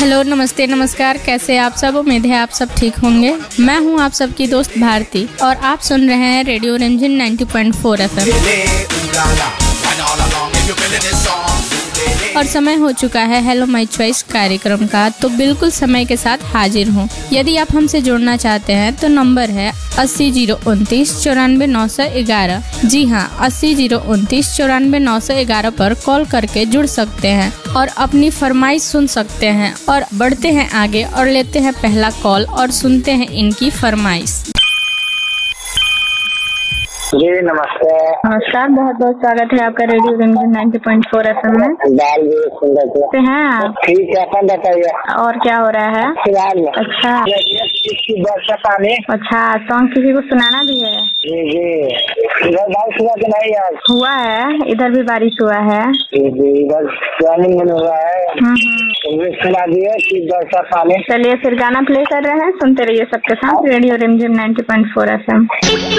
Hello, नमस्ते, नमस्कार। कैसे हैं आप सब? उम्मीद है आप सब ठीक होंगे। मैं हूं आप सबकी दोस्त भारती और आप सुन रहे हैं रेडियो रंजन 90.4 FM। और समय हो चुका है हेलो माय चॉइस कार्यक्रम का, तो बिल्कुल समय के साथ हाजिर हूँ। यदि आप हमसे जुड़ना चाहते हैं तो नंबर है 80 029 94 911। जी हाँ, 80 029 94 911 पर कॉल करके जुड़ सकते हैं और अपनी फरमाइश सुन सकते हैं। और बढ़ते हैं आगे और लेते हैं पहला कॉल और सुनते हैं इनकी फरमाइश। जी नमस्ते। नमस्कार, बहुत बहुत स्वागत है आपका रेडियो रंजन 90.4 FM में। दाल भी सुंदर से हैं आप? ठीक है, अपन बताइए और क्या हो रहा है फिलहाल में? अच्छा वर्षा पानी। अच्छा, सॉन्ग किसी को सुनाना भी है? जी इधर बारिश हुआ कि नहीं? यार हुआ है, इधर भी बारिश हुआ है। जी इधर प्लानिंग बना हुआ है। सुना दिए कि वर्षा पानी। चलिए फिर गाना प्ले कर रहे हैं, सुनते रहिए सबके साथ रेडियो रंजन 90.4 FM।